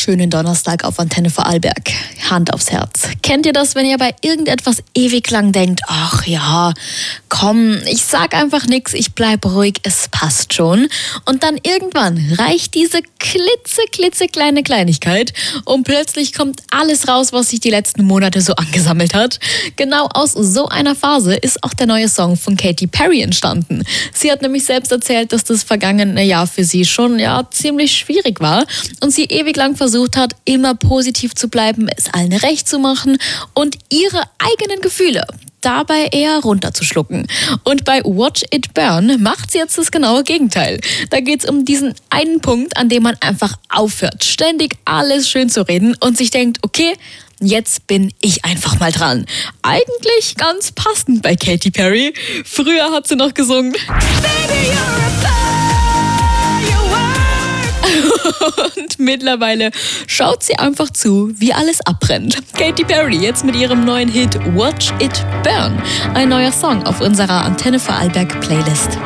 wunderschönen Donnerstag auf Antenne Vorarlberg. Hand aufs Herz. Kennt ihr das, wenn ihr bei irgendetwas ewig lang denkt, ach ja, komm, ich sag einfach nichts, ich bleib ruhig, es passt schon. Und dann irgendwann reicht diese klitzekleine Kleinigkeit und plötzlich kommt alles raus, was sich die letzten Monate so angesammelt hat. Genau aus so einer Phase ist auch der neue Song von Katy Perry entstanden. Sie hat nämlich selbst erzählt, dass das vergangene Jahr für sie schon ziemlich schwierig war und sie ewig lang versucht hat, immer positiv zu bleiben, es allen recht zu machen und ihre eigenen Gefühle dabei eher runterzuschlucken. Und bei Watch It Burn macht sie jetzt das genaue Gegenteil. Da geht es um diesen einen Punkt, an dem man einfach aufhört, ständig alles schön zu reden und sich denkt, okay, jetzt bin ich einfach mal dran. Eigentlich ganz passend bei Katy Perry. Früher hat sie noch gesungen Baby, you're a und mittlerweile schaut sie einfach zu, wie alles abbrennt. Katy Perry jetzt mit ihrem neuen Hit Watch It Burn. Ein neuer Song auf unserer Antenne Vorarlberg Playlist.